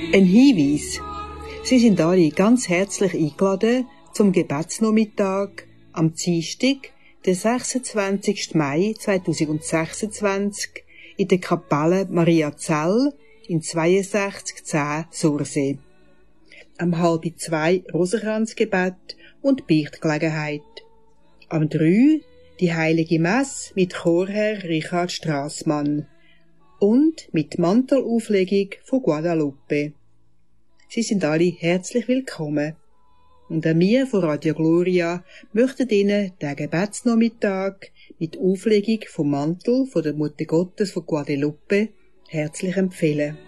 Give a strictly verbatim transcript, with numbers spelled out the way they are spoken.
Ein Hinweis. Sie sind alle ganz herzlich eingeladen zum Gebetsnachmittag am Dienstag, den sechsundzwanzigsten Mai zweitausendsechsundzwanzig in der Kapelle Maria Zell in zweiundsechzig zehn Sursee. Am halb zwei Rosenkranzgebet und Beichtgelegenheit. Am drei die Heilige Messe mit Chorherr Richard Strassmann und mit Mantelauflegung von Guadalupe. Sie sind alle herzlich willkommen. Und auch wir von Radio Gloria möchten Ihnen den Gebetsnachmittag mit Auflegung vom Mantel von der Mutter Gottes von Guadalupe herzlich empfehlen.